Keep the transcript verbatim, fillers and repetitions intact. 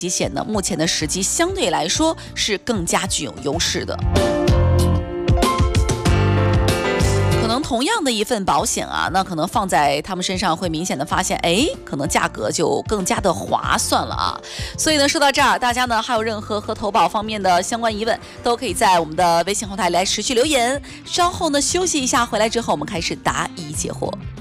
体险呢，目前的时机相对来说是更加具有优势的。可能同样的一份保险啊，那可能放在他们身上会明显的发现，哎，可能价格就更加的划算了啊。所以呢，说到这儿，大家呢还有任何和投保方面的相关疑问，都可以在我们的微信后台来持续留言。稍后呢休息一下，回来之后我们开始答疑解惑。